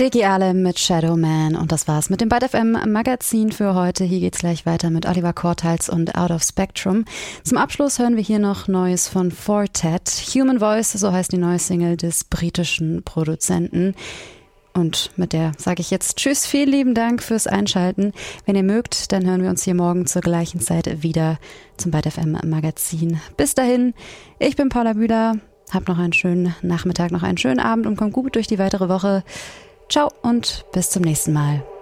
Diggy Allen mit Shadow Man und das war's mit dem Byte FM Magazin für heute. Hier geht's gleich weiter mit Oliver Kortals und Out of Spectrum. Zum Abschluss hören wir hier noch Neues von Fortet. Human Voice, so heißt die neue Single des britischen Produzenten. Und mit der sage ich jetzt Tschüss, vielen lieben Dank fürs Einschalten. Wenn ihr mögt, dann hören wir uns hier morgen zur gleichen Zeit wieder zum Byte FM Magazin. Bis dahin, ich bin Paula Bühler. Habt noch einen schönen Nachmittag, noch einen schönen Abend und kommt gut durch die weitere Woche. Ciao und bis zum nächsten Mal.